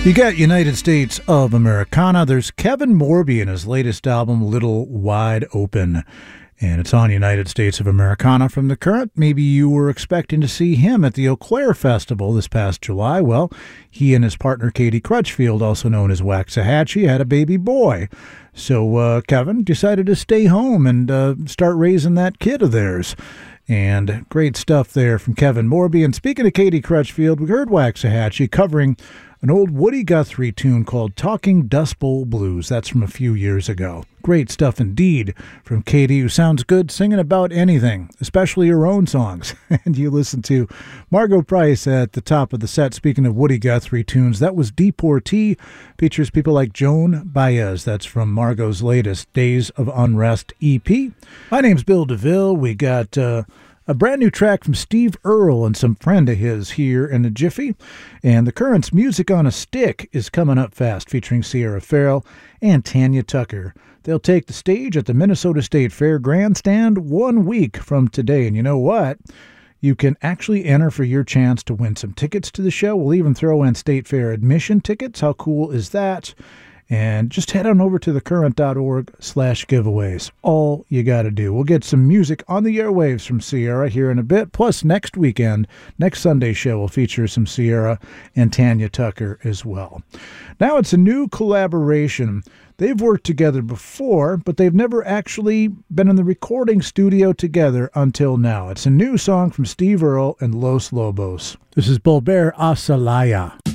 You got United States of Americana. There's Kevin Morby in his latest album, Little Wide Open. And it's on United States of Americana from The Current. Maybe you were expecting to see him at the Eau Claire Festival this past July. Well, he and his partner Katie Crutchfield, also known as Waxahachie, had a baby boy. So Kevin decided to stay home and start raising that kid of theirs. And great stuff there from Kevin Morby. And speaking of Katie Crutchfield, we heard Waxahachie covering an old Woody Guthrie tune called Talking Dust Bowl Blues. That's from a few years ago. Great stuff indeed from Katie, who sounds good singing about anything, especially her own songs. And you listen to Margo Price at the top of the set. Speaking of Woody Guthrie tunes, that was Deportee. Features people like Joan Baez. That's from Margo's latest Days of Unrest EP. My name's Bill DeVille. We got a brand new track from Steve Earle and some friend of his here in a jiffy. And The Current's Music on a Stick is coming up fast, featuring Sierra Farrell and Tanya Tucker. They'll take the stage at the Minnesota State Fair Grandstand 1 week from today. And you know what? You can actually enter for your chance to win some tickets to the show. We'll even throw in State Fair admission tickets. How cool is that? And just head on over to thecurrent.org/giveaways. All you got to do. We'll get some music on the airwaves from Sierra here in a bit. Plus, next weekend, next Sunday's show will feature some Sierra and Tanya Tucker as well. Now it's a new collaboration. They've worked together before, but they've never actually been in the recording studio together until now. It's a new song from Steve Earle and Los Lobos. This is Volver a Celaya.